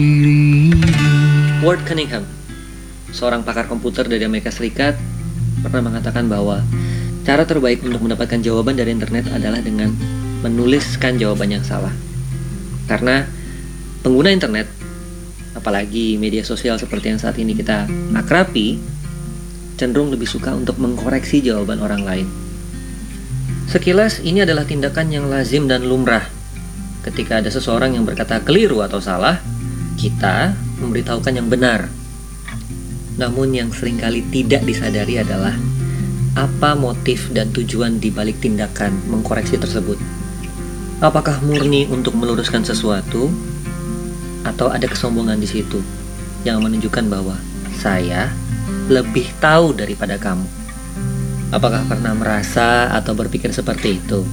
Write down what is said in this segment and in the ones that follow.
Ward Cunningham, seorang pakar komputer dari Amerika Serikat, pernah mengatakan bahwa cara terbaik untuk mendapatkan jawaban dari internet adalah dengan menuliskan jawaban yang salah. Karena pengguna internet, apalagi media sosial seperti yang saat ini kita akrabi, cenderung lebih suka untuk mengkoreksi jawaban orang lain. Sekilas ini adalah tindakan yang lazim dan lumrah. Ketika ada seseorang yang berkata keliru atau salah, kita memberitahukan yang benar. Namun yang seringkali tidak disadari adalah apa motif dan tujuan di balik tindakan mengkoreksi tersebut. Apakah murni untuk meluruskan sesuatu, atau ada kesombongan di situ yang menunjukkan bahwa saya lebih tahu daripada kamu? Apakah pernah merasa atau berpikir seperti itu?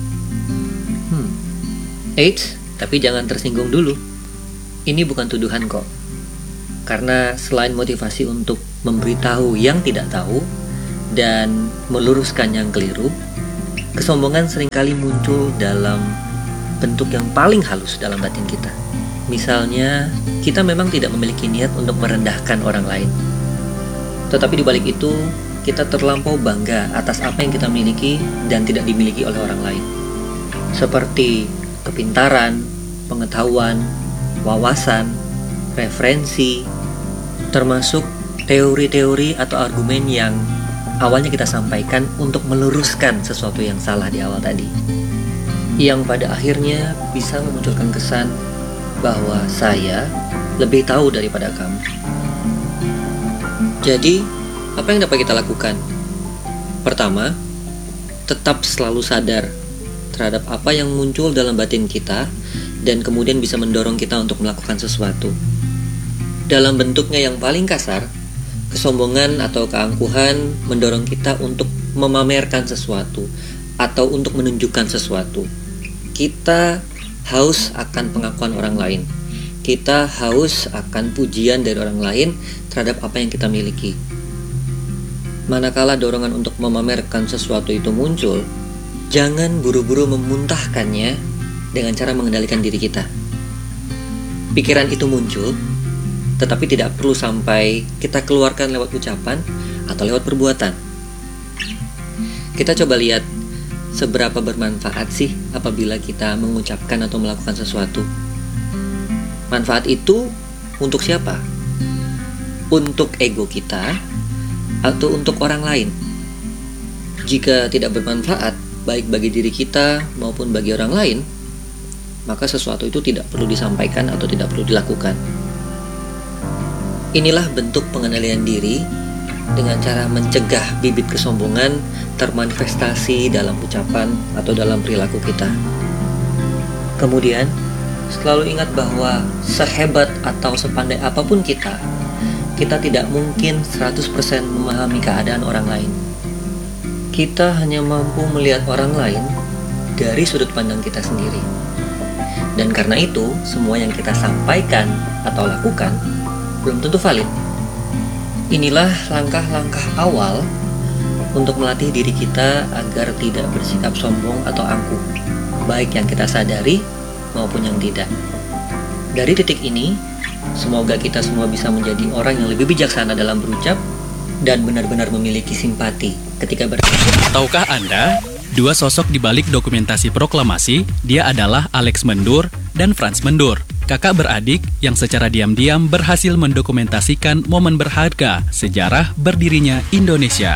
Eits, tapi jangan tersinggung dulu. Ini bukan tuduhan kok. Karena selain motivasi untuk memberitahu yang tidak tahu dan meluruskan yang keliru, kesombongan seringkali muncul dalam bentuk yang paling halus dalam batin kita. Misalnya, kita memang tidak memiliki niat untuk merendahkan orang lain. Tetapi di balik itu, kita terlampau bangga atas apa yang kita miliki dan tidak dimiliki oleh orang lain. Seperti kepintaran, pengetahuan, wawasan, referensi, termasuk teori-teori atau argumen yang awalnya kita sampaikan untuk meluruskan sesuatu yang salah di awal tadi, yang pada akhirnya bisa memunculkan kesan bahwa saya lebih tahu daripada kamu. Jadi, apa yang dapat kita lakukan? Pertama, tetap selalu sadar terhadap apa yang muncul dalam batin kita dan kemudian bisa mendorong kita untuk melakukan sesuatu. Dalam bentuknya yang paling kasar, kesombongan atau keangkuhan mendorong kita untuk memamerkan sesuatu atau untuk menunjukkan sesuatu. Kita haus akan pengakuan orang lain. Kita haus akan pujian dari orang lain terhadap apa yang kita miliki. Manakala dorongan untuk memamerkan sesuatu itu muncul, jangan buru-buru memuntahkannya dengan cara mengendalikan diri kita. Pikiran itu muncul, tetapi tidak perlu sampai kita keluarkan lewat ucapan atau lewat perbuatan. Kita coba lihat seberapa bermanfaat sih apabila kita mengucapkan atau melakukan sesuatu. Manfaat itu untuk siapa? Untuk ego kita atau untuk orang lain? Jika tidak bermanfaat, baik bagi diri kita maupun bagi orang lain, maka sesuatu itu tidak perlu disampaikan atau tidak perlu dilakukan. Inilah bentuk pengendalian diri dengan cara mencegah bibit kesombongan termanifestasi dalam ucapan atau dalam perilaku kita. Kemudian, selalu ingat bahwa sehebat atau sepandai apapun kita tidak mungkin 100% memahami keadaan orang lain. Kita hanya mampu melihat orang lain dari sudut pandang kita sendiri. Dan karena itu, semua yang kita sampaikan atau lakukan belum tentu valid. Inilah langkah-langkah awal untuk melatih diri kita agar tidak bersikap sombong atau angkuh, baik yang kita sadari maupun yang tidak. Dari titik ini, semoga kita semua bisa menjadi orang yang lebih bijaksana dalam berucap dan benar-benar memiliki simpati ketika Tahukah Anda, dua sosok di balik dokumentasi proklamasi, dia adalah Alex Mendur dan Frans Mendur, kakak beradik yang secara diam-diam berhasil mendokumentasikan momen berharga sejarah berdirinya Indonesia.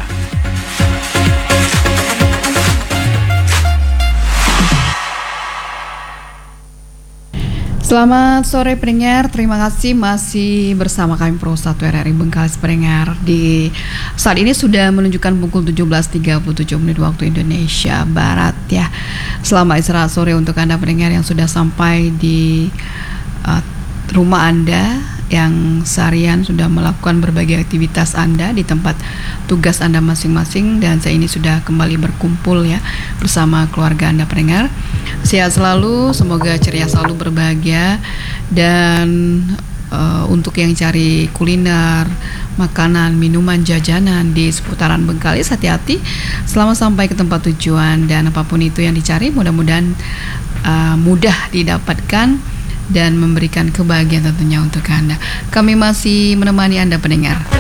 Selamat sore pendengar, terima kasih masih bersama kami Pro 1 RRI Bengkalis pendengar. Di saat ini sudah menunjukkan pukul 17.37 menit waktu Indonesia Barat ya. Selamat istirahat sore untuk Anda pendengar yang sudah sampai di rumah Anda, yang seharian sudah melakukan berbagai aktivitas Anda di tempat tugas Anda masing-masing, dan saya ini sudah kembali berkumpul ya bersama keluarga Anda pendengar. Sehat selalu, semoga ceria selalu, berbahagia. Dan untuk yang cari kuliner, makanan, minuman, jajanan di seputaran Bengkalis, hati-hati selamat sampai ke tempat tujuan. Dan apapun itu yang dicari mudah-mudahan mudah didapatkan dan memberikan kebahagiaan tentunya untuk Anda. Kami masih menemani Anda pendengar.